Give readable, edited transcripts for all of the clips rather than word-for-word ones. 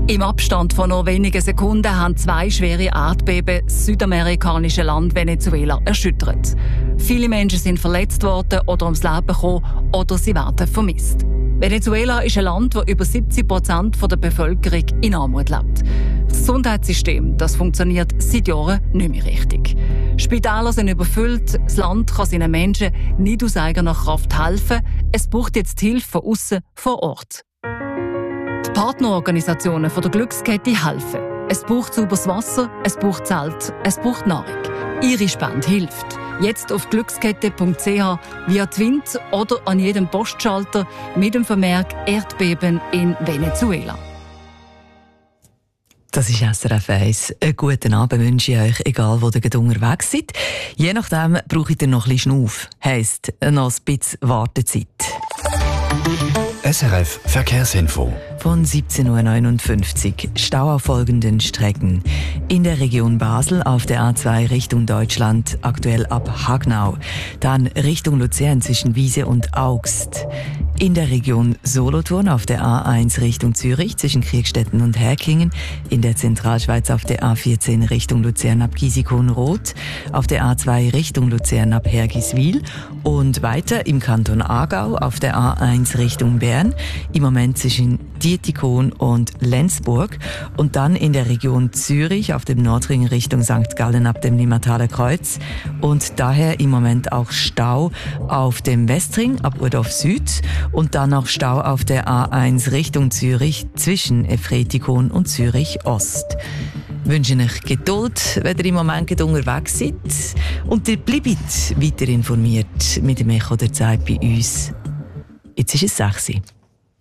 Im Abstand von nur wenigen Sekunden haben 2 schwere Erdbeben das südamerikanische Land Venezuela erschüttert. Viele Menschen sind verletzt worden oder ums Leben gekommen oder sie werden vermisst. Venezuela ist ein Land, wo über 70% der Bevölkerung in Armut lebt. Das Gesundheitssystem, das funktioniert seit Jahren nicht mehr richtig. Spitäler sind überfüllt, das Land kann seinen Menschen nicht aus eigener Kraft helfen. Es braucht jetzt Hilfe von aussen vor Ort. Die Partnerorganisationen der Glückskette helfen. Es braucht sauberes Wasser, es braucht Zelt, es braucht Nahrung. Ihre Spende hilft. Jetzt auf glückskette.ch, via Twint oder an jedem Postschalter mit dem Vermerk Erdbeben in Venezuela. Das ist SRF 1. Einen guten Abend wünsche ich euch, egal wo ihr unterwegs seid. Je nachdem brauche ich noch ein bisschen Schnauf. Heisst, noch ein bisschen Wartezeit. SRF Verkehrsinfo. Von 17.59 Uhr. Stau auf folgenden Strecken. In der Region Basel auf der A2 Richtung Deutschland, aktuell ab Hagnau. Dann Richtung Luzern zwischen Wiese und Augst. In der Region Solothurn auf der A1 Richtung Zürich zwischen Kriegstetten und Herkingen. In der Zentralschweiz auf der A14 Richtung Luzern ab Giesikow-Roth. Auf der A2 Richtung Luzern ab Hergiswil. Und weiter im Kanton Aargau auf der A1 Richtung Bern. Im Moment zwischen Dietikon und Lenzburg. Und dann in der Region Zürich auf dem Nordring Richtung St. Gallen ab dem Limataler Kreuz. Und daher im Moment auch Stau auf dem Westring ab Urdorf Süd. Und dann noch Stau auf der A1 Richtung Zürich zwischen Efretikon und Zürich Ost. Ich wünsche euch Geduld, wenn ihr im Moment unterwegs seid. Und ihr bleibt weiter informiert mit dem Echo der Zeit bei uns. Jetzt ist es 6 Uhr.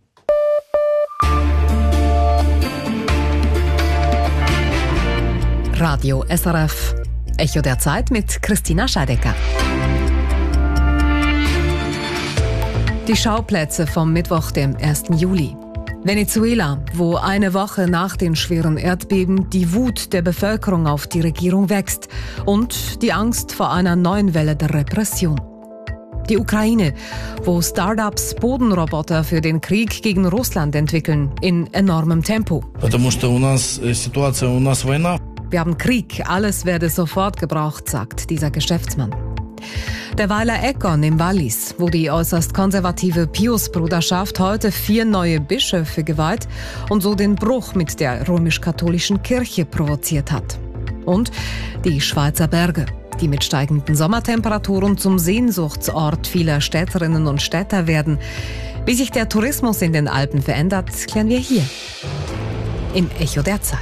Radio SRF. Echo der Zeit mit Christina Scheidecker. Die Schauplätze vom Mittwoch, dem 1. Juli. Venezuela, wo eine Woche nach den schweren Erdbeben die Wut der Bevölkerung auf die Regierung wächst und die Angst vor einer neuen Welle der Repression. Die Ukraine, wo Startups Bodenroboter für den Krieg gegen Russland entwickeln, in enormem Tempo. Wir haben Krieg, alles werde sofort gebraucht, sagt dieser Geschäftsmann. Der Weiler Eckern im Wallis, wo die äußerst konservative Pius-Bruderschaft heute 4 neue Bischöfe geweiht und so den Bruch mit der römisch-katholischen Kirche provoziert hat. Und die Schweizer Berge, die mit steigenden Sommertemperaturen zum Sehnsuchtsort vieler Städterinnen und Städter werden. Wie sich der Tourismus in den Alpen verändert, klären wir hier im Echo der Zeit.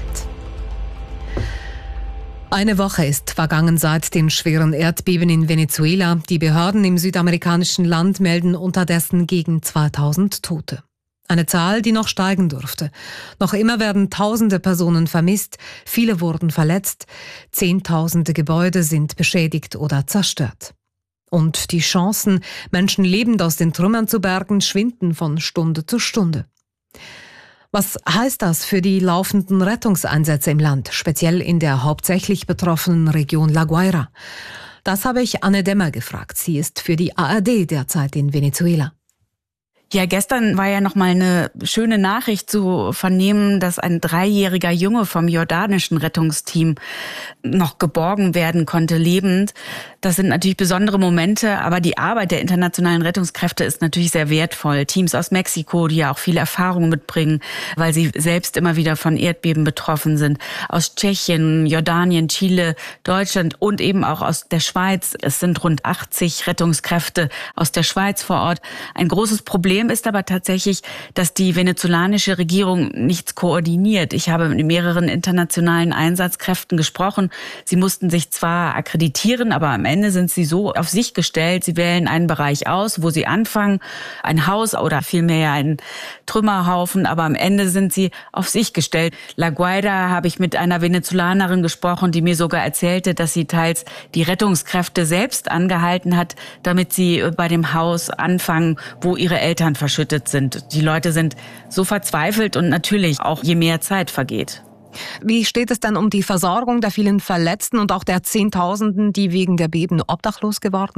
Eine Woche ist vergangen seit den schweren Erdbeben in Venezuela. Die Behörden im südamerikanischen Land melden unterdessen gegen 2000 Tote. Eine Zahl, die noch steigen dürfte. Noch immer werden tausende Personen vermisst, viele wurden verletzt, zehntausende Gebäude sind beschädigt oder zerstört. Und die Chancen, Menschen lebend aus den Trümmern zu bergen, schwinden von Stunde zu Stunde. Was heißt das für die laufenden Rettungseinsätze im Land, speziell in der hauptsächlich betroffenen Region La Guaira? Das habe ich Anne Demmer gefragt. Sie ist für die ARD derzeit in Venezuela. Ja, gestern war ja noch mal eine schöne Nachricht zu vernehmen, dass ein 3-jähriger Junge vom jordanischen Rettungsteam noch geborgen werden konnte, lebend. Das sind natürlich besondere Momente, aber die Arbeit der internationalen Rettungskräfte ist natürlich sehr wertvoll. Teams aus Mexiko, die ja auch viel Erfahrung mitbringen, weil sie selbst immer wieder von Erdbeben betroffen sind. Aus Tschechien, Jordanien, Chile, Deutschland und eben auch aus der Schweiz. Es sind rund 80 Rettungskräfte aus der Schweiz vor Ort. Ein großes Problem ist aber tatsächlich, dass die venezolanische Regierung nichts koordiniert. Ich habe mit mehreren internationalen Einsatzkräften gesprochen. Sie mussten sich zwar akkreditieren, aber am Ende sind sie so auf sich gestellt. Sie wählen einen Bereich aus, wo sie anfangen, ein Haus oder vielmehr einen Trümmerhaufen, aber am Ende sind sie auf sich gestellt. La Guaira habe ich mit einer Venezolanerin gesprochen, die mir sogar erzählte, dass sie teils die Rettungskräfte selbst angehalten hat, damit sie bei dem Haus anfangen, wo ihre Eltern verschüttet sind. Die Leute sind so verzweifelt und natürlich auch je mehr Zeit vergeht. Wie steht es dann um die Versorgung der vielen Verletzten und auch der Zehntausenden, die wegen der Beben obdachlos geworden sind?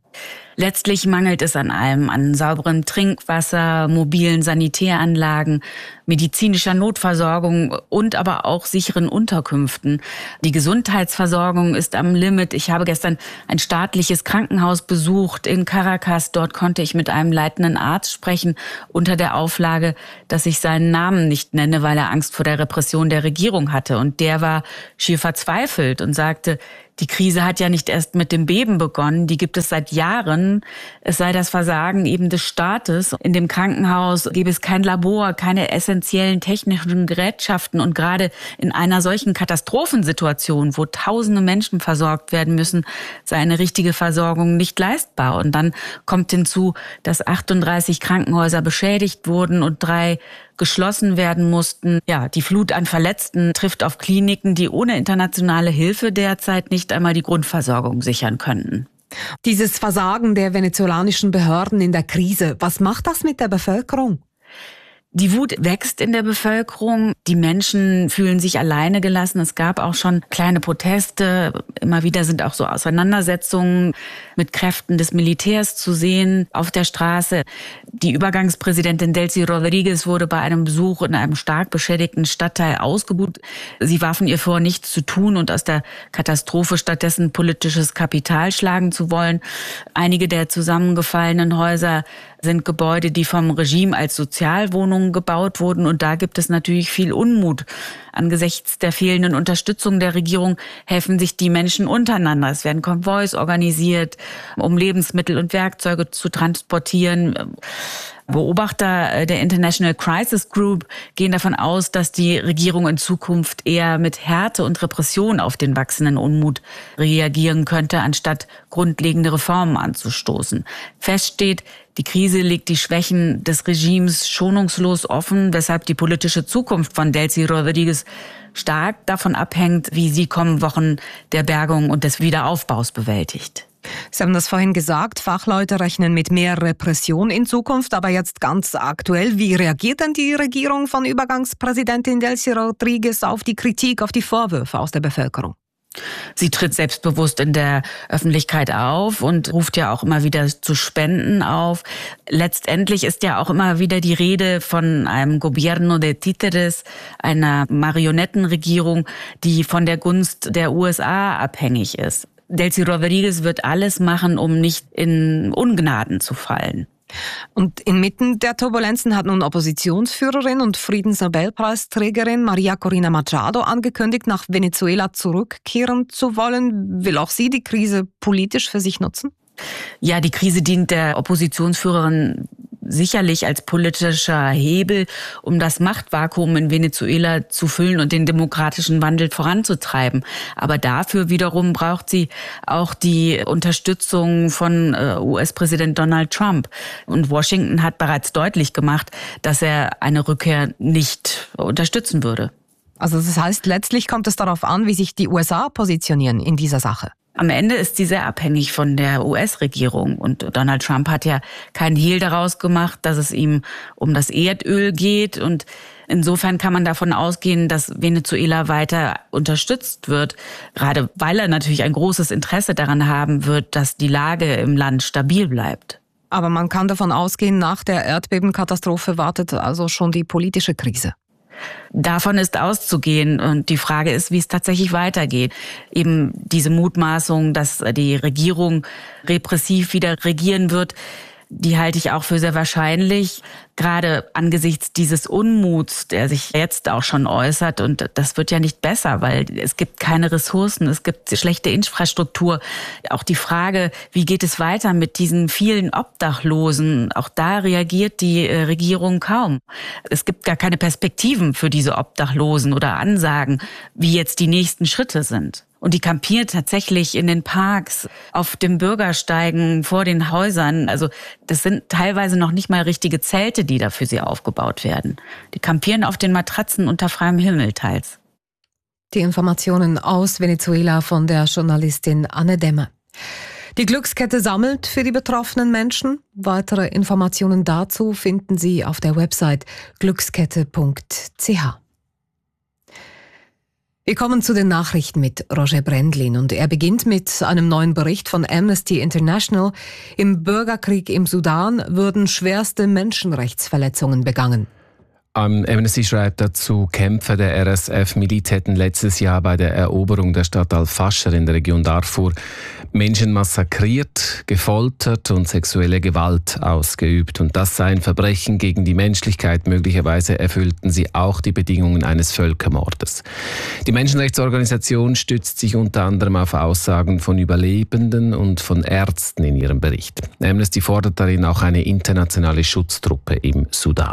Letztlich mangelt es an allem, an sauberem Trinkwasser, mobilen Sanitäranlagen, medizinischer Notversorgung und aber auch sicheren Unterkünften. Die Gesundheitsversorgung ist am Limit. Ich habe gestern ein staatliches Krankenhaus besucht in Caracas. Dort konnte ich mit einem leitenden Arzt sprechen, unter der Auflage, dass ich seinen Namen nicht nenne, weil er Angst vor der Repression der Regierung hatte. Und der war schier verzweifelt und sagte, die Krise hat ja nicht erst mit dem Beben begonnen, die gibt es seit Jahren. Es sei das Versagen eben des Staates. In dem Krankenhaus gäbe es kein Labor, keine essentiellen technischen Gerätschaften. Und gerade in einer solchen Katastrophensituation, wo tausende Menschen versorgt werden müssen, sei eine richtige Versorgung nicht leistbar. Und dann kommt hinzu, dass 38 Krankenhäuser beschädigt wurden und 3 geschlossen werden mussten. Ja, die Flut an Verletzten trifft auf Kliniken, die ohne internationale Hilfe derzeit nicht einmal die Grundversorgung sichern könnten. Dieses Versagen der venezolanischen Behörden in der Krise, was macht das mit der Bevölkerung? Die Wut wächst in der Bevölkerung. Die Menschen fühlen sich alleine gelassen. Es gab auch schon kleine Proteste. Immer wieder sind auch so Auseinandersetzungen mit Kräften des Militärs zu sehen auf der Straße. Die Übergangspräsidentin Delcy Rodríguez wurde bei einem Besuch in einem stark beschädigten Stadtteil ausgebuht. Sie warfen ihr vor, nichts zu tun und aus der Katastrophe stattdessen politisches Kapital schlagen zu wollen. Einige der zusammengefallenen Häuser sind Gebäude, die vom Regime als Sozialwohnungen gebaut wurden. Und da gibt es natürlich viel Unmut. Angesichts der fehlenden Unterstützung der Regierung helfen sich die Menschen untereinander. Es werden Konvois organisiert, um Lebensmittel und Werkzeuge zu transportieren. Beobachter der International Crisis Group gehen davon aus, dass die Regierung in Zukunft eher mit Härte und Repression auf den wachsenden Unmut reagieren könnte, anstatt grundlegende Reformen anzustoßen. Fest steht, die Krise legt die Schwächen des Regimes schonungslos offen, weshalb die politische Zukunft von Delcy Rodríguez stark davon abhängt, wie sie kommende Wochen der Bergung und des Wiederaufbaus bewältigt. Sie haben das vorhin gesagt, Fachleute rechnen mit mehr Repression in Zukunft, aber jetzt ganz aktuell, wie reagiert denn die Regierung von Übergangspräsidentin Delcy Rodríguez auf die Kritik, auf die Vorwürfe aus der Bevölkerung? Sie tritt selbstbewusst in der Öffentlichkeit auf und ruft ja auch immer wieder zu Spenden auf. Letztendlich ist ja auch immer wieder die Rede von einem Gobierno de Títeres, einer Marionettenregierung, die von der Gunst der USA abhängig ist. Delcy Rodríguez wird alles machen, um nicht in Ungnaden zu fallen. Und inmitten der Turbulenzen hat nun Oppositionsführerin und Friedensnobelpreisträgerin Maria Corina Machado angekündigt, nach Venezuela zurückkehren zu wollen. Will auch sie die Krise politisch für sich nutzen? Ja, die Krise dient der Oppositionsführerin sicherlich als politischer Hebel, um das Machtvakuum in Venezuela zu füllen und den demokratischen Wandel voranzutreiben. Aber dafür wiederum braucht sie auch die Unterstützung von US-Präsident Donald Trump. Und Washington hat bereits deutlich gemacht, dass er eine Rückkehr nicht unterstützen würde. Also das heißt, letztlich kommt es darauf an, wie sich die USA positionieren in dieser Sache. Am Ende ist sie sehr abhängig von der US-Regierung. Und Donald Trump hat ja keinen Hehl daraus gemacht, dass es ihm um das Erdöl geht. Und insofern kann man davon ausgehen, dass Venezuela weiter unterstützt wird, gerade weil er natürlich ein großes Interesse daran haben wird, dass die Lage im Land stabil bleibt. Aber man kann davon ausgehen, nach der Erdbebenkatastrophe wartet also schon die politische Krise. Davon ist auszugehen und die Frage ist, wie es tatsächlich weitergeht. Eben diese Mutmaßung, dass die Regierung repressiv wieder regieren wird, die halte ich auch für sehr wahrscheinlich, gerade angesichts dieses Unmuts, der sich jetzt auch schon äußert. Und das wird ja nicht besser, weil es gibt keine Ressourcen, es gibt schlechte Infrastruktur. Auch die Frage, wie geht es weiter mit diesen vielen Obdachlosen? Auch da reagiert die Regierung kaum. Es gibt gar keine Perspektiven für diese Obdachlosen oder Ansagen, wie jetzt die nächsten Schritte sind. Und die kampiert tatsächlich in den Parks, auf dem Bürgersteigen, vor den Häusern. Also das sind teilweise noch nicht mal richtige Zelte, die da für sie aufgebaut werden. Die kampieren auf den Matratzen unter freiem Himmel teils. Die Informationen aus Venezuela von der Journalistin Anne Demme. Die Glückskette sammelt für die betroffenen Menschen. Weitere Informationen dazu finden Sie auf der Website glückskette.ch. Wir kommen zu den Nachrichten mit Roger Brendlin und er beginnt mit einem neuen Bericht von Amnesty International. Im Bürgerkrieg im Sudan würden schwerste Menschenrechtsverletzungen begangen. Amnesty schreibt dazu, Kämpfer der RSF-Miliz hätten letztes Jahr bei der Eroberung der Stadt Al-Fasher in der Region Darfur Menschen massakriert, gefoltert und sexuelle Gewalt ausgeübt. Und das sei ein Verbrechen gegen die Menschlichkeit. Möglicherweise erfüllten sie auch die Bedingungen eines Völkermordes. Die Menschenrechtsorganisation stützt sich unter anderem auf Aussagen von Überlebenden und von Ärzten in ihrem Bericht. Amnesty fordert darin auch eine internationale Schutztruppe im Sudan.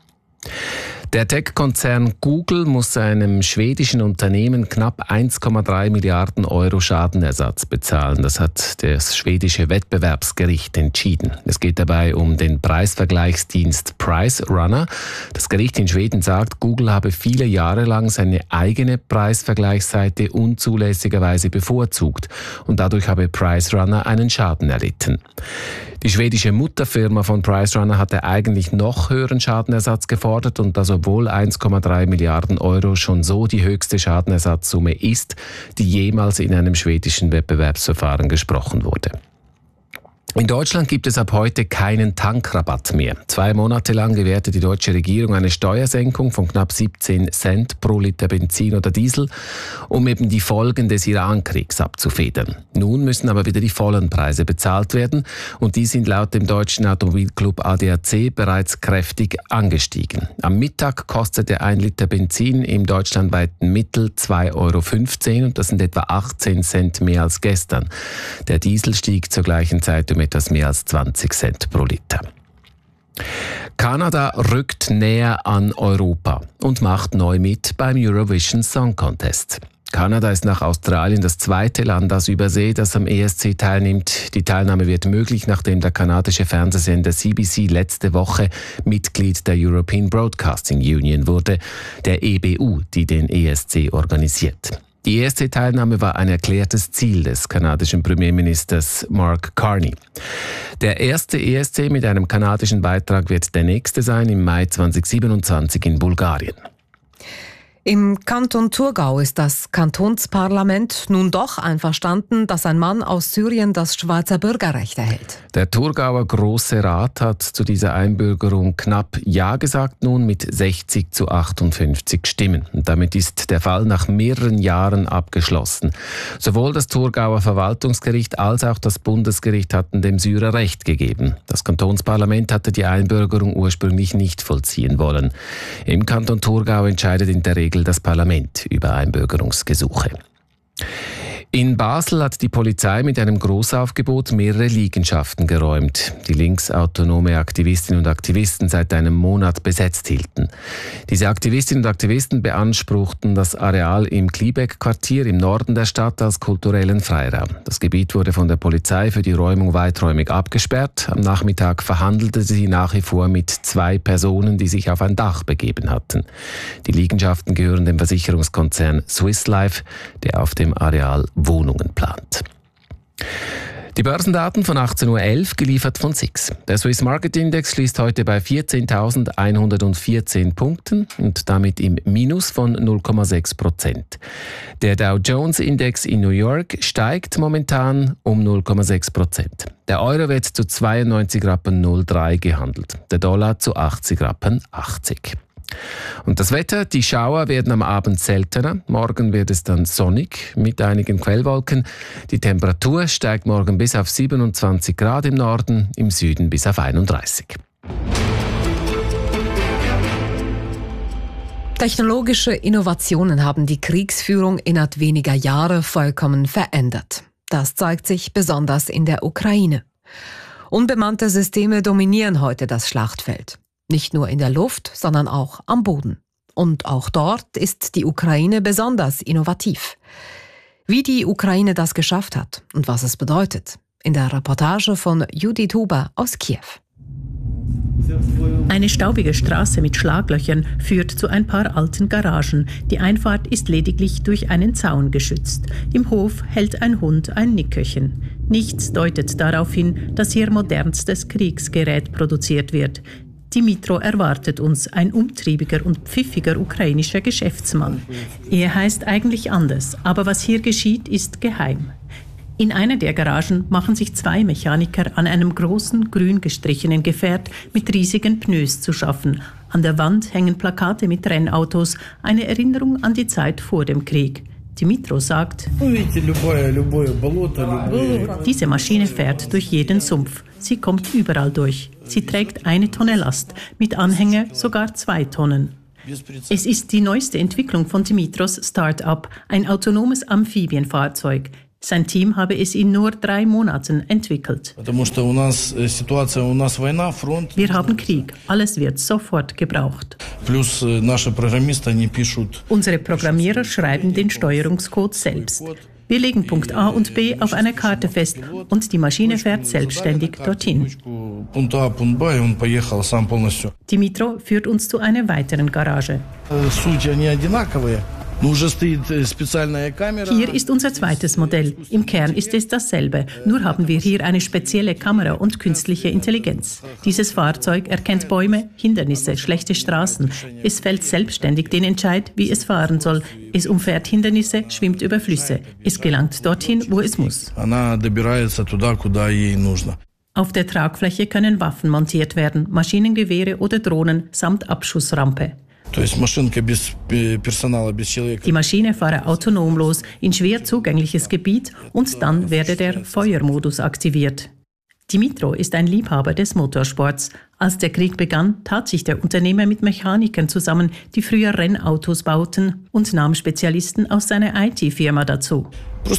Der Tech-Konzern Google muss einem schwedischen Unternehmen knapp 1,3 Milliarden Euro Schadenersatz bezahlen. Das hat das schwedische Wettbewerbsgericht entschieden. Es geht dabei um den Preisvergleichsdienst PriceRunner. Das Gericht in Schweden sagt, Google habe viele Jahre lang seine eigene Preisvergleichsseite unzulässigerweise bevorzugt und dadurch habe PriceRunner einen Schaden erlitten. Die schwedische Mutterfirma von PriceRunner hatte eigentlich noch höheren Schadenersatz gefordert und das obwohl 1,3 Milliarden Euro schon so die höchste Schadenersatzsumme ist, die jemals in einem schwedischen Wettbewerbsverfahren gesprochen wurde. In Deutschland gibt es ab heute keinen Tankrabatt mehr. 2 Monate lang gewährte die deutsche Regierung eine Steuersenkung von knapp 17 Cent pro Liter Benzin oder Diesel, um eben die Folgen des Iran-Kriegs abzufedern. Nun müssen aber wieder die vollen Preise bezahlt werden und die sind laut dem deutschen Automobilclub ADAC bereits kräftig angestiegen. Am Mittag kostete 1 Liter Benzin im deutschlandweiten Mittel 2,15 € und das sind etwa 18 Cent mehr als gestern. Der Diesel stieg zur gleichen Zeit um etwas mehr als 20 Cent pro Liter. Kanada rückt näher an Europa und macht neu mit beim Eurovision Song Contest. Kanada ist nach Australien das zweite Land aus Übersee, das am ESC teilnimmt. Die Teilnahme wird möglich, nachdem der kanadische Fernsehsender CBC letzte Woche Mitglied der European Broadcasting Union wurde, der EBU, die den ESC organisiert. Die ESC-Teilnahme war ein erklärtes Ziel des kanadischen Premierministers Mark Carney. Der erste ESC mit einem kanadischen Beitrag wird der nächste sein, im Mai 2027 in Bulgarien. Im Kanton Thurgau ist das Kantonsparlament nun doch einverstanden, dass ein Mann aus Syrien das Schweizer Bürgerrecht erhält. Der Thurgauer Grosse Rat hat zu dieser Einbürgerung knapp Ja gesagt, nun mit 60 zu 58 Stimmen. Und damit ist der Fall nach mehreren Jahren abgeschlossen. Sowohl das Thurgauer Verwaltungsgericht als auch das Bundesgericht hatten dem Syrer Recht gegeben. Das Kantonsparlament hatte die Einbürgerung ursprünglich nicht vollziehen wollen. Im Kanton Thurgau entscheidet in der Regel das Parlament über Einbürgerungsgesuche. In Basel hat die Polizei mit einem Großaufgebot mehrere Liegenschaften geräumt, die linksautonome Aktivistinnen und Aktivisten seit einem Monat besetzt hielten. Diese Aktivistinnen und Aktivisten beanspruchten das Areal im Kliebeck-Quartier im Norden der Stadt als kulturellen Freiraum. Das Gebiet wurde von der Polizei für die Räumung weiträumig abgesperrt. Am Nachmittag verhandelte sie nach wie vor mit 2 Personen, die sich auf ein Dach begeben hatten. Die Liegenschaften gehören dem Versicherungskonzern Swiss Life, der auf dem Areal Wohnungen plant. Die Börsendaten von 18:11 Uhr geliefert von SIX. Der Swiss Market Index schließt heute bei 14.114 Punkten und damit im Minus von 0,6%. Der Dow Jones Index in New York steigt momentan um 0,6%. Der Euro wird zu 92,03 Rappen gehandelt, der Dollar zu 80,80 Rappen. Und das Wetter, die Schauer werden am Abend seltener. Morgen wird es dann sonnig mit einigen Quellwolken. Die Temperatur steigt morgen bis auf 27 Grad im Norden, im Süden bis auf 31. Technologische Innovationen haben die Kriegsführung innerhalb weniger Jahre vollkommen verändert. Das zeigt sich besonders in der Ukraine. Unbemannte Systeme dominieren heute das Schlachtfeld. Nicht nur in der Luft, sondern auch am Boden. Und auch dort ist die Ukraine besonders innovativ. Wie die Ukraine das geschafft hat und was es bedeutet, in der Reportage von Judith Huber aus Kiew. Eine staubige Straße mit Schlaglöchern führt zu ein paar alten Garagen. Die Einfahrt ist lediglich durch einen Zaun geschützt. Im Hof hält ein Hund ein Nickerchen. Nichts deutet darauf hin, dass hier modernstes Kriegsgerät produziert wird. Dimitro erwartet uns, ein umtriebiger und pfiffiger ukrainischer Geschäftsmann. Er heißt eigentlich anders, aber was hier geschieht, ist geheim. In einer der Garagen machen sich 2 Mechaniker an einem großen, grün gestrichenen Gefährt mit riesigen Pneus zu schaffen. An der Wand hängen Plakate mit Rennautos, eine Erinnerung an die Zeit vor dem Krieg. Dimitro sagt, diese Maschine fährt durch jeden Sumpf. Sie kommt überall durch. Sie trägt 1 Tonne Last, mit Anhänger sogar 2 Tonnen. Es ist die neueste Entwicklung von Dimitros Start-up, ein autonomes Amphibienfahrzeug. Sein Team habe es in nur 3 Monaten entwickelt. Wir haben Krieg. Alles wird sofort gebraucht. Unsere Programmierer schreiben den Steuerungscode selbst. Wir legen Punkt A und B auf einer Karte fest und die Maschine fährt selbstständig dorthin. Dimitro führt uns zu einer weiteren Garage. Hier ist unser zweites Modell. Im Kern ist es dasselbe. Nur haben wir hier eine spezielle Kamera und künstliche Intelligenz. Dieses Fahrzeug erkennt Bäume, Hindernisse, schlechte Straßen. Es fällt selbstständig den Entscheid, wie es fahren soll. Es umfährt Hindernisse, schwimmt über Flüsse. Es gelangt dorthin, wo es muss. Auf der Tragfläche können Waffen montiert werden, Maschinengewehre oder Drohnen samt Abschussrampe. Die Maschine fahre autonom los in schwer zugängliches Gebiet und dann werde der Feuermodus aktiviert. Dimitro ist ein Liebhaber des Motorsports. Als der Krieg begann, tat sich der Unternehmer mit Mechanikern zusammen, die früher Rennautos bauten, und nahm Spezialisten aus seiner IT-Firma dazu.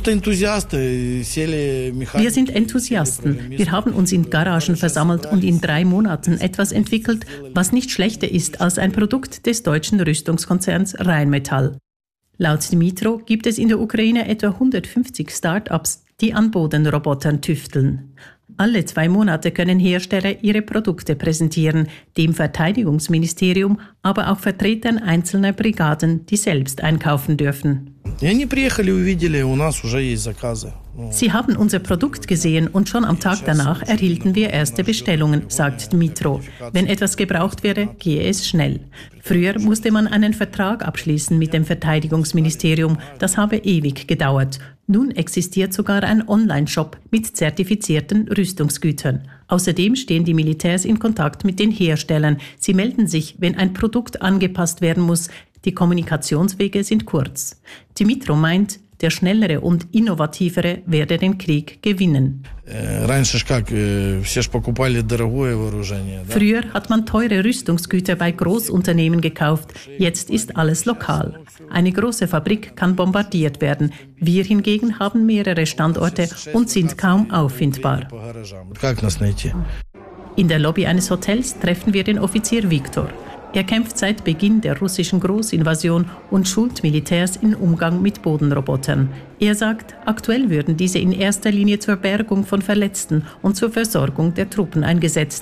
Wir sind Enthusiasten. Wir haben uns in Garagen versammelt und in 3 Monaten etwas entwickelt, was nicht schlechter ist als ein Produkt des deutschen Rüstungskonzerns Rheinmetall. Laut Dimitro gibt es in der Ukraine etwa 150 Start-ups, die an Bodenrobotern tüfteln. Alle 2 Monate können Hersteller ihre Produkte präsentieren, dem Verteidigungsministerium, aber auch Vertretern einzelner Brigaden, die selbst einkaufen dürfen. Sie haben unser Produkt gesehen und schon am Tag danach erhielten wir erste Bestellungen, sagt Dimitro. Wenn etwas gebraucht werde, gehe es schnell. Früher musste man einen Vertrag abschließen mit dem Verteidigungsministerium. Das habe ewig gedauert. Nun existiert sogar ein Online-Shop mit zertifizierten Rüstungsgütern. Außerdem stehen die Militärs in Kontakt mit den Herstellern. Sie melden sich, wenn ein Produkt angepasst werden muss. Die Kommunikationswege sind kurz. Dimitro meint, der schnellere und innovativere werde den Krieg gewinnen. Früher hat man teure Rüstungsgüter bei Großunternehmen gekauft. Jetzt ist alles lokal. Eine große Fabrik kann bombardiert werden. Wir hingegen haben mehrere Standorte und sind kaum auffindbar. In der Lobby eines Hotels treffen wir den Offizier Viktor. Er kämpft seit Beginn der russischen Großinvasion und schult Militärs im Umgang mit Bodenrobotern. Er sagt, aktuell würden diese in erster Linie zur Bergung von Verletzten und zur Versorgung der Truppen eingesetzt.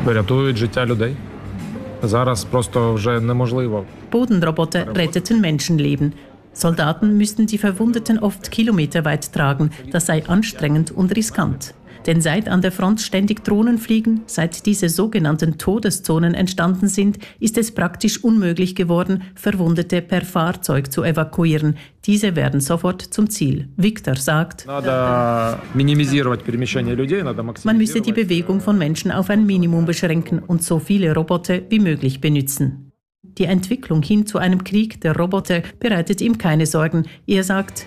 Bodenroboter retteten Menschenleben. Soldaten müssten die Verwundeten oft kilometerweit tragen. Das sei anstrengend und riskant. Denn seit an der Front ständig Drohnen fliegen, seit diese sogenannten Todeszonen entstanden sind, ist es praktisch unmöglich geworden, Verwundete per Fahrzeug zu evakuieren. Diese werden sofort zum Ziel. Viktor sagt, man müsse die Bewegung von Menschen auf ein Minimum beschränken und so viele Roboter wie möglich benutzen. Die Entwicklung hin zu einem Krieg der Roboter bereitet ihm keine Sorgen. Er sagt,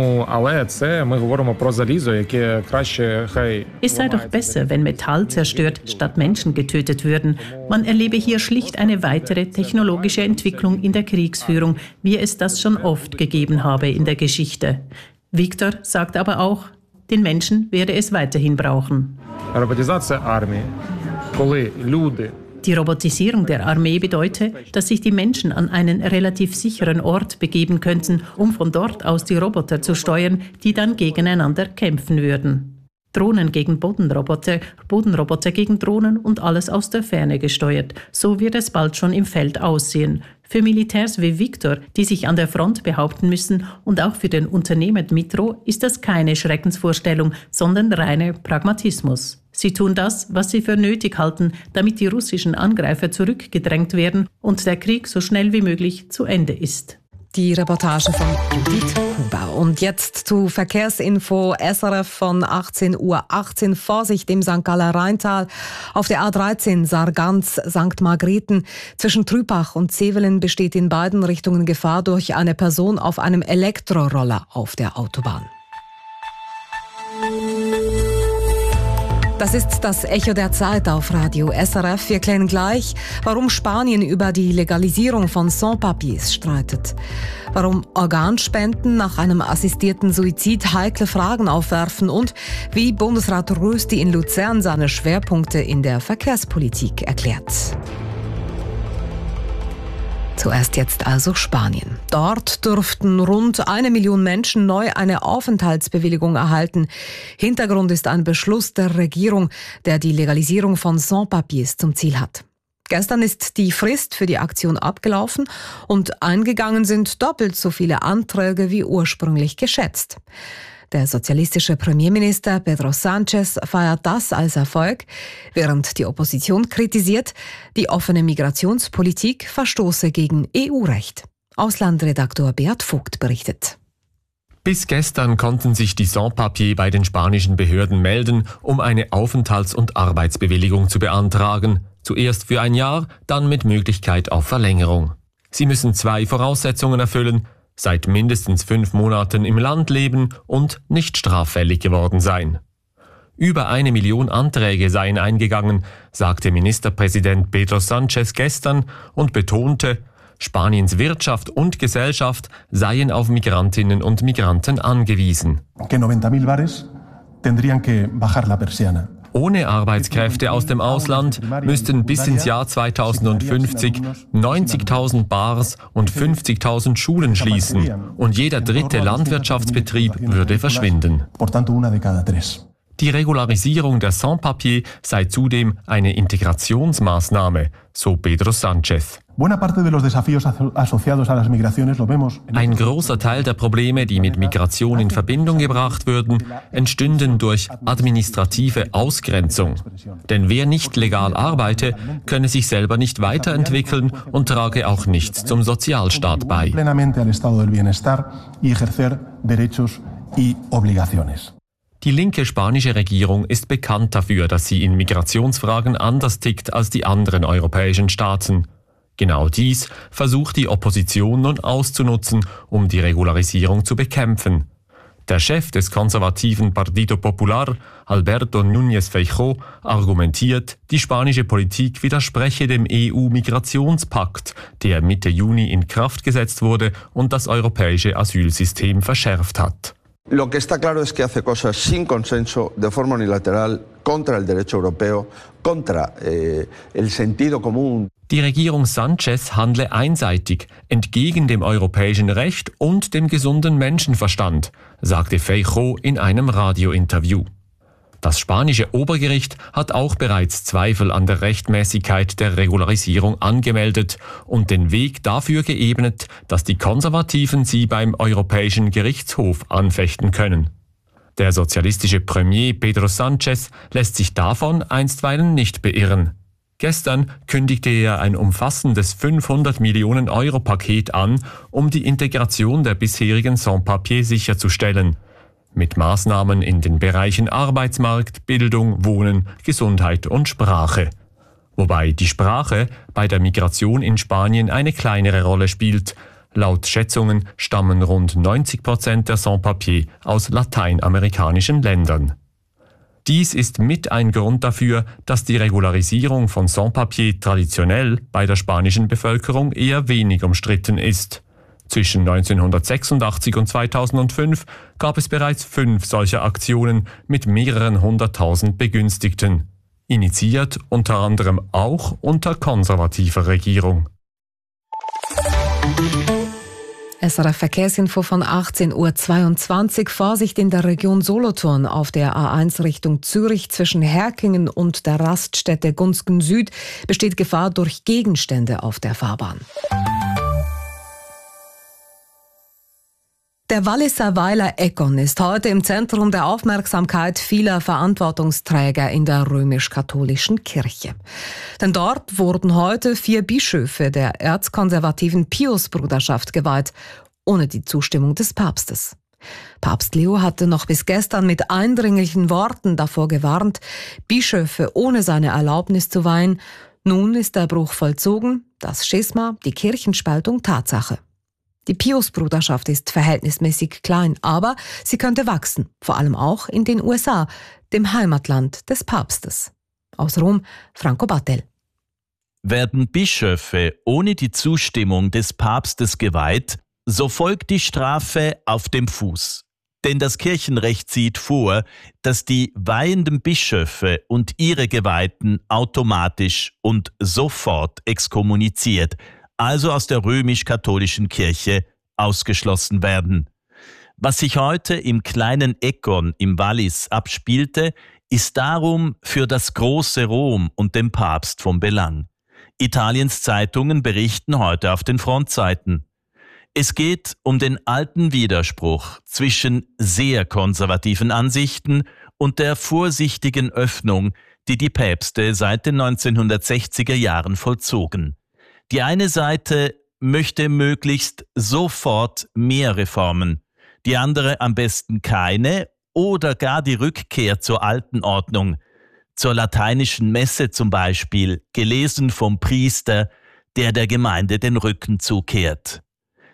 es sei doch besser, wenn Metall zerstört, statt Menschen getötet würden. Man erlebe hier schlicht eine weitere technologische Entwicklung in der Kriegsführung, wie es das schon oft gegeben habe in der Geschichte. Viktor sagt aber auch, den Menschen werde es weiterhin brauchen. Die Robotisierung der Armee bedeute, dass sich die Menschen an einen relativ sicheren Ort begeben könnten, um von dort aus die Roboter zu steuern, die dann gegeneinander kämpfen würden. Drohnen gegen Bodenroboter, Bodenroboter gegen Drohnen und alles aus der Ferne gesteuert. So wird es bald schon im Feld aussehen. Für Militärs wie Viktor, die sich an der Front behaupten müssen, und auch für den Unternehmer Dmytro ist das keine Schreckensvorstellung, sondern reiner Pragmatismus. Sie tun das, was sie für nötig halten, damit die russischen Angreifer zurückgedrängt werden und der Krieg so schnell wie möglich zu Ende ist. Die Reportage von Judith Huber. Und jetzt zu Verkehrsinfo SRF von 18:18 Uhr. Vorsicht im St. Galler Rheintal. Auf der A13 Sargans-St. Margrethen zwischen Trübach und Zevelen besteht in beiden Richtungen Gefahr durch eine Person auf einem Elektroroller auf der Autobahn. Das ist das Echo der Zeit auf Radio SRF. Wir klären gleich, warum Spanien über die Legalisierung von Sans-Papiers streitet. Warum Organspenden nach einem assistierten Suizid heikle Fragen aufwerfen und wie Bundesrat Rösti in Luzern seine Schwerpunkte in der Verkehrspolitik erklärt. Zuerst jetzt also Spanien. Dort dürften rund 1 Million Menschen neu eine Aufenthaltsbewilligung erhalten. Hintergrund ist ein Beschluss der Regierung, der die Legalisierung von Sans-Papiers zum Ziel hat. Gestern ist die Frist für die Aktion abgelaufen und eingegangen sind doppelt so viele Anträge wie ursprünglich geschätzt. Der sozialistische Premierminister Pedro Sánchez feiert das als Erfolg, während die Opposition kritisiert, die offene Migrationspolitik verstoße gegen EU-Recht. Auslandredaktor Beat Vogt berichtet. Bis gestern konnten sich die Sans-Papiers bei den spanischen Behörden melden, um eine Aufenthalts- und Arbeitsbewilligung zu beantragen. Zuerst für ein Jahr, dann mit Möglichkeit auf Verlängerung. Sie müssen 2 Voraussetzungen erfüllen: seit mindestens 5 Monaten im Land leben und nicht straffällig geworden sein. Über 1 Million Anträge seien eingegangen, sagte Ministerpräsident Pedro Sánchez gestern und betonte, Spaniens Wirtschaft und Gesellschaft seien auf Migrantinnen und Migranten angewiesen. Ohne Arbeitskräfte aus dem Ausland müssten bis ins Jahr 2050 90.000 Bars und 50.000 Schulen schließen und jeder 3. Landwirtschaftsbetrieb würde verschwinden. Die Regularisierung der Sans-Papiers sei zudem eine Integrationsmaßnahme, so Pedro Sánchez. Ein großer Teil der Probleme, die mit Migration in Verbindung gebracht würden, entstünden durch administrative Ausgrenzung. Denn wer nicht legal arbeite, könne sich selber nicht weiterentwickeln und trage auch nichts zum Sozialstaat bei. Die linke spanische Regierung ist bekannt dafür, dass sie in Migrationsfragen anders tickt als die anderen europäischen Staaten. Genau dies versucht die Opposition nun auszunutzen, um die Regularisierung zu bekämpfen. Der Chef des konservativen Partido Popular, Alberto Núñez Feijóo, argumentiert, die spanische Politik widerspreche dem EU-Migrationspakt, der Mitte Juni in Kraft gesetzt wurde und das europäische Asylsystem verschärft hat. Lo que está claro es que hace cosas sin consenso, de forma unilateral, contra el derecho europeo, contra el sentido común. Die Regierung Sánchez handle einseitig, entgegen dem europäischen Recht und dem gesunden Menschenverstand, sagte Feijóo in einem Radiointerview. Das spanische Obergericht hat auch bereits Zweifel an der Rechtmäßigkeit der Regularisierung angemeldet und den Weg dafür geebnet, dass die Konservativen sie beim Europäischen Gerichtshof anfechten können. Der sozialistische Premier Pedro Sánchez lässt sich davon einstweilen nicht beirren. Gestern kündigte er ein umfassendes 500 Millionen Euro Paket an, um die Integration der bisherigen Sans-Papiers sicherzustellen. Mit Maßnahmen in den Bereichen Arbeitsmarkt, Bildung, Wohnen, Gesundheit und Sprache. Wobei die Sprache bei der Migration in Spanien eine kleinere Rolle spielt. Laut Schätzungen stammen rund 90% der Sans-Papiers aus lateinamerikanischen Ländern. Dies ist mit ein Grund dafür, dass die Regularisierung von Sans-Papiers traditionell bei der spanischen Bevölkerung eher wenig umstritten ist. Zwischen 1986 und 2005 gab es bereits 5 solcher Aktionen mit mehreren 100.000 Begünstigten. Initiiert unter anderem auch unter konservativer Regierung. SRF Verkehrsinfo von 18.22 Uhr. Vorsicht in der Region Solothurn auf der A1 Richtung Zürich zwischen Herkingen und der Raststätte Gunzgen Süd besteht Gefahr durch Gegenstände auf der Fahrbahn. Der Walliser Weiler Egon ist heute im Zentrum der Aufmerksamkeit vieler Verantwortungsträger in der römisch-katholischen Kirche. Denn dort wurden heute 4 Bischöfe der erzkonservativen Piusbruderschaft geweiht, ohne die Zustimmung des Papstes. Papst Leo hatte noch bis gestern mit eindringlichen Worten davor gewarnt, Bischöfe ohne seine Erlaubnis zu weihen. Nun ist der Bruch vollzogen, das Schisma, die Kirchenspaltung Tatsache. Die Piusbruderschaft ist verhältnismäßig klein, aber sie könnte wachsen, vor allem auch in den USA, dem Heimatland des Papstes. Aus Rom, Franco Battel. Werden Bischöfe ohne die Zustimmung des Papstes geweiht, so folgt die Strafe auf dem Fuß. Denn das Kirchenrecht sieht vor, dass die weihenden Bischöfe und ihre Geweihten automatisch und sofort exkommuniziert, also aus der römisch-katholischen Kirche ausgeschlossen werden. Was sich heute im kleinen Egon im Wallis abspielte, ist darum für das große Rom und den Papst von Belang. Italiens Zeitungen berichten heute auf den Frontseiten. Es geht um den alten Widerspruch zwischen sehr konservativen Ansichten und der vorsichtigen Öffnung, die die Päpste seit den 1960er Jahren vollzogen. Die eine Seite möchte möglichst sofort mehr Reformen, die andere am besten keine oder gar die Rückkehr zur alten Ordnung, zur lateinischen Messe zum Beispiel, gelesen vom Priester, der Gemeinde den Rücken zukehrt.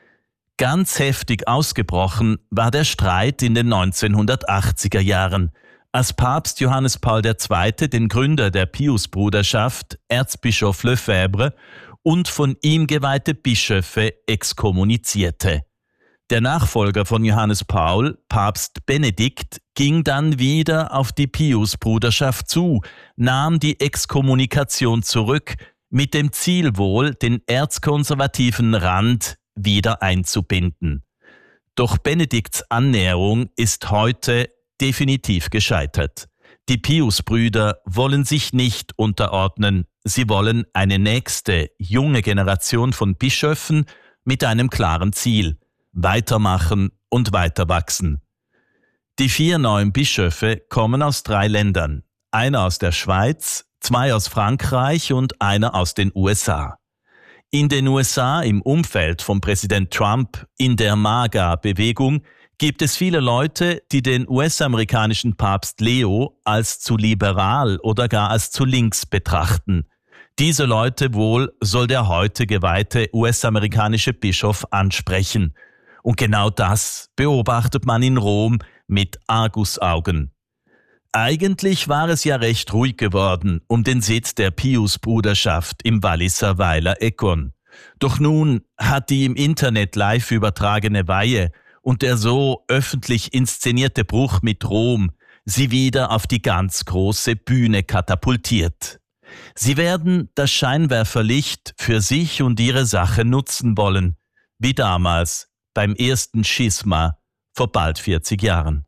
Ganz heftig ausgebrochen war der Streit in den 1980er Jahren, als Papst Johannes Paul II. Den Gründer der Piusbruderschaft, Erzbischof Lefebvre, und von ihm geweihte Bischöfe exkommunizierte. Der Nachfolger von Johannes Paul, Papst Benedikt, ging dann wieder auf die Piusbruderschaft zu, nahm die Exkommunikation zurück, mit dem Ziel wohl, den erzkonservativen Rand wieder einzubinden. Doch Benedikts Annäherung ist heute definitiv gescheitert. Die Piusbrüder wollen sich nicht unterordnen, sie wollen eine nächste, junge Generation von Bischöfen mit einem klaren Ziel: weitermachen und weiter wachsen. Die 4 neuen Bischöfe kommen aus 3 Ländern, einer aus der Schweiz, 2 aus Frankreich und einer aus den USA. In den USA, im Umfeld von Präsident Trump, in der MAGA-Bewegung, gibt es viele Leute, die den US-amerikanischen Papst Leo als zu liberal oder gar als zu links betrachten. Diese Leute wohl soll der heute geweihte US-amerikanische Bischof ansprechen. Und genau das beobachtet man in Rom mit Argusaugen. Eigentlich war es ja recht ruhig geworden um den Sitz der Piusbruderschaft im Walliser Weiler Egon. Doch nun hat die im Internet live übertragene Weihe und der so öffentlich inszenierte Bruch mit Rom sie wieder auf die ganz große Bühne katapultiert. Sie werden das Scheinwerferlicht für sich und ihre Sache nutzen wollen, wie damals beim ersten Schisma vor bald 40 Jahren.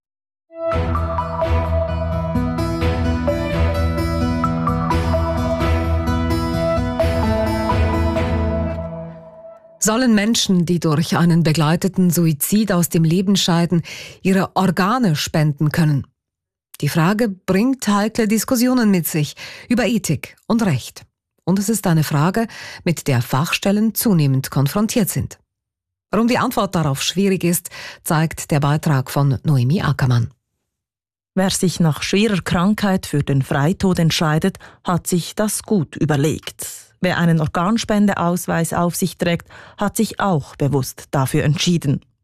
Sollen Menschen, die durch einen begleiteten Suizid aus dem Leben scheiden, ihre Organe spenden können? Die Frage bringt heikle Diskussionen mit sich über Ethik und Recht. Und es ist eine Frage, mit der Fachstellen zunehmend konfrontiert sind. Warum die Antwort darauf schwierig ist, zeigt der Beitrag von Noemi Ackermann. Wer sich nach schwerer Krankheit für den Freitod entscheidet, hat sich das gut überlegt. Wer einen Organspendeausweis auf sich trägt, hat sich auch bewusst dafür entschieden.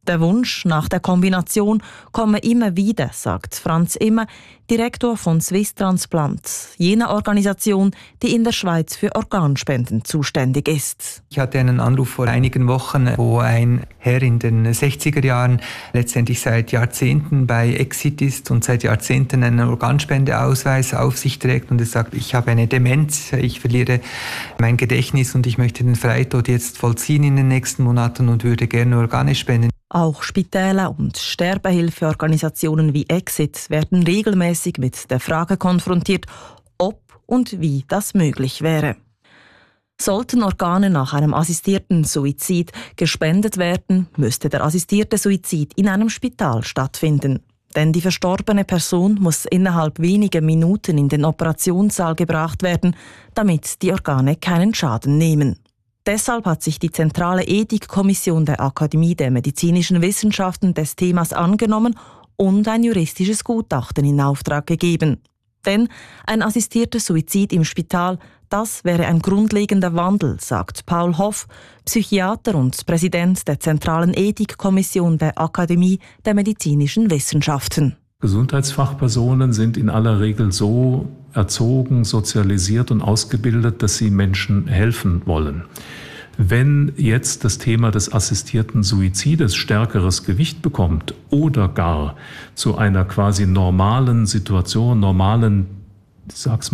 Der Wunsch nach der Kombination komme immer wieder, sagt Franz Immer, Direktor von Swiss Transplant, jener Organisation, die in der Schweiz für Organspenden zuständig ist. Ich hatte einen Anruf vor einigen Wochen, wo ein Herr in den 60er Jahren letztendlich seit Jahrzehnten bei Exit ist und seit Jahrzehnten einen Organspendeausweis auf sich trägt und er sagt, ich habe eine Demenz, ich verliere mein Gedächtnis und ich möchte den Freitod jetzt vollziehen in den nächsten Monaten und würde gerne Organe spenden. Auch Spitäler und Sterbehilfeorganisationen wie Exit werden regelmäßig mit der Frage konfrontiert, ob und wie das möglich wäre. Sollten Organe nach einem assistierten Suizid gespendet werden, müsste der assistierte Suizid in einem Spital stattfinden. Denn die verstorbene Person muss innerhalb weniger Minuten in den Operationssaal gebracht werden, damit die Organe keinen Schaden nehmen. Deshalb hat sich die zentrale Ethikkommission der Akademie der Medizinischen Wissenschaften des Themas angenommen und ein juristisches Gutachten in Auftrag gegeben. Denn ein assistierter Suizid im Spital, das wäre ein grundlegender Wandel, sagt Paul Hoff, Psychiater und Präsident der zentralen Ethikkommission der Akademie der Medizinischen Wissenschaften. Gesundheitsfachpersonen sind in aller Regel so erzogen, sozialisiert und ausgebildet, dass sie Menschen helfen wollen. Wenn jetzt das Thema des assistierten Suizides stärkeres Gewicht bekommt oder gar zu einer quasi normalen Situation,